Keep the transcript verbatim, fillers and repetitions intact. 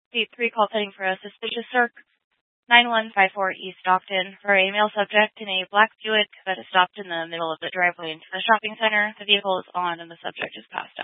eight three call pending for a suspicious circ. nine one five four East Stockton for a male subject in a black Buick that is stopped in the middle of the driveway into the shopping center. The vehicle is on and the subject is passed out.